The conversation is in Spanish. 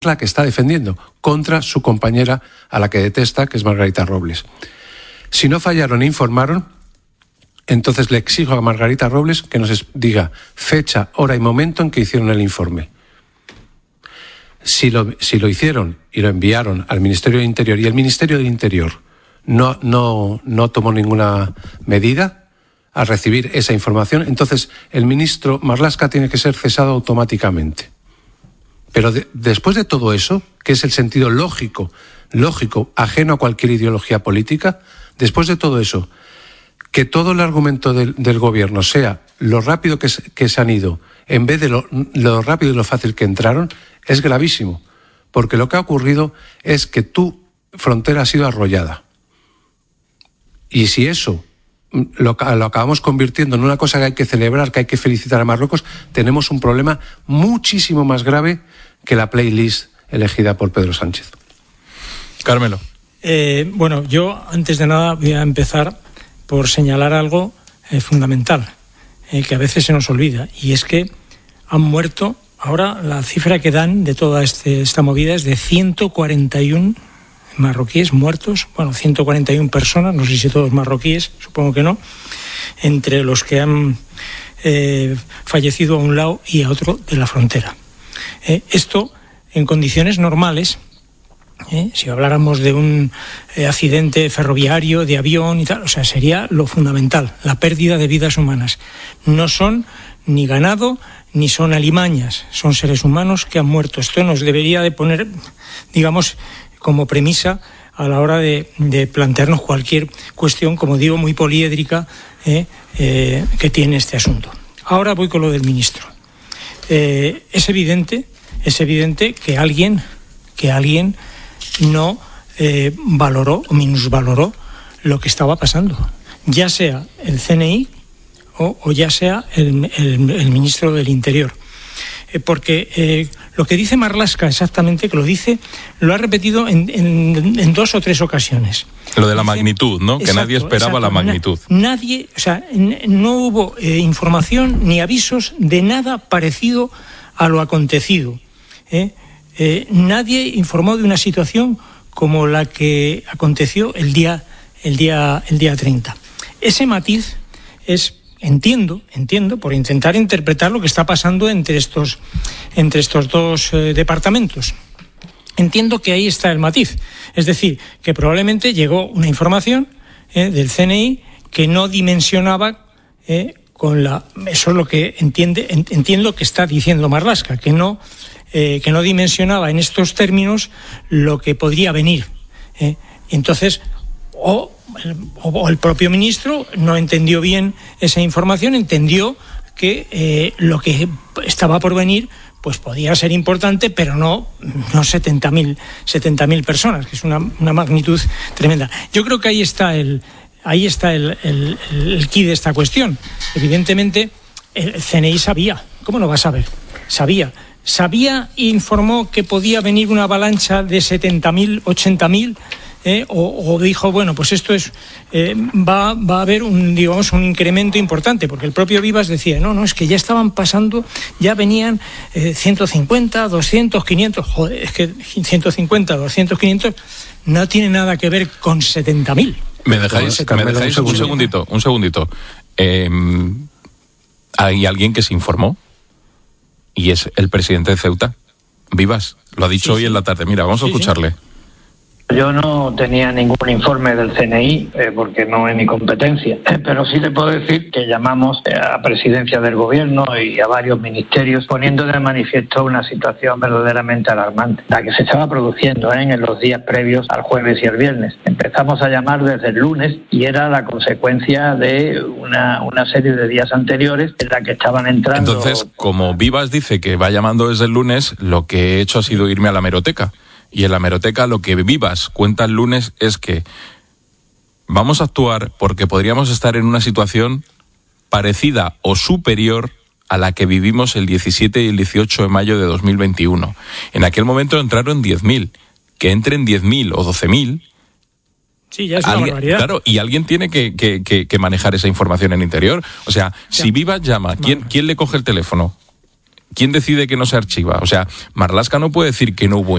la que está defendiendo contra su compañera a la que detesta, que es Margarita Robles. Si no fallaron e informaron, entonces le exijo a Margarita Robles que nos diga fecha, hora y momento en que hicieron el informe. Si lo hicieron y lo enviaron al Ministerio del Interior y el Ministerio del Interior no tomó ninguna medida a recibir esa información, entonces el ministro Marlaska tiene que ser cesado automáticamente. Pero después de todo eso, que es el sentido lógico, ajeno a cualquier ideología política, después de todo eso, que todo el argumento del gobierno sea lo rápido que se han ido, en vez de lo rápido y lo fácil que entraron, es gravísimo. Porque lo que ha ocurrido es que tu frontera ha sido arrollada. Y si eso lo acabamos convirtiendo en una cosa que hay que celebrar, que hay que felicitar a Marruecos, tenemos un problema muchísimo más grave que la playlist elegida por Pedro Sánchez. Carmelo. Bueno, yo antes de nada voy a empezar por señalar algo fundamental, que a veces se nos olvida, y es que han muerto, ahora la cifra que dan de toda esta movida es de 141 marroquíes muertos, 141 personas, no sé si todos marroquíes, supongo que no, entre los que han fallecido a un lado y a otro de la frontera. Esto, en condiciones normales, si habláramos de un accidente ferroviario, de avión y tal, sería lo fundamental, la pérdida de vidas humanas. No son ni ganado ni son alimañas, son seres humanos que han muerto. Esto nos debería de poner, digamos, como premisa a la hora de plantearnos cualquier cuestión, como digo, muy poliédrica que tiene este asunto. Ahora voy con lo del ministro. Es evidente que alguien no valoró o minusvaloró lo que estaba pasando, ya sea el CNI o ya sea el ministro del Interior. Porque lo que dice Marlaska exactamente, lo ha repetido en 2 o 3 ocasiones. Lo de la magnitud, ¿no? Que nadie esperaba la magnitud. Nadie, no hubo información ni avisos de nada parecido a lo acontecido. Nadie informó de una situación como la que aconteció el día 30. Ese matiz es, entiendo, por intentar interpretar lo que está pasando entre estos dos departamentos. Entiendo que ahí está el matiz. Es decir, que probablemente llegó una información del CNI que no dimensionaba eso es lo que entiendo que está diciendo Marlaska, que no dimensionaba en estos términos lo que podría venir. Entonces, o el propio ministro no entendió bien esa información, entendió que lo que estaba por venir pues podía ser importante, pero no 70.000 personas, que es una magnitud tremenda. Yo creo que ahí está el quid de esta cuestión. Evidentemente, el CNI sabía. ¿Cómo no va a saber? Sabía e informó que podía venir una avalancha de 70.000, 80.000, o dijo, bueno, pues esto es va a haber un incremento importante, porque el propio Vivas decía, no, es que ya estaban pasando, ya venían 150, 200, 500, joder, es que 150, 200, 500 no tiene nada que ver con 70.000. ¿Me dejáis un segundito? Hay alguien que se informó y es el presidente de Ceuta, Vivas, lo ha dicho hoy en la tarde. Mira, vamos a escucharle. Yo no tenía ningún informe del CNI porque no es mi competencia, pero sí le puedo decir que llamamos a presidencia del gobierno y a varios ministerios poniendo de manifiesto una situación verdaderamente alarmante, la que se estaba produciendo en los días previos al jueves y el viernes. Empezamos a llamar desde el lunes y era la consecuencia de una serie de días anteriores en la que estaban entrando. Entonces, como Vivas dice que va llamando desde el lunes, lo que he hecho ha sido irme a la hemeroteca. Y en la hemeroteca lo que Vivas cuenta el lunes es que vamos a actuar porque podríamos estar en una situación parecida o superior a la que vivimos el 17 y el 18 de mayo de 2021. En aquel momento entraron 10.000. Que entren 10.000 o 12.000... Sí, ya es una barbaridad. Claro, y alguien tiene que manejar esa información en Interior. O sea, si Vivas llama, ¿quién le coge el teléfono? ¿Quién decide que no se archiva? O sea, Marlaska no puede decir que no hubo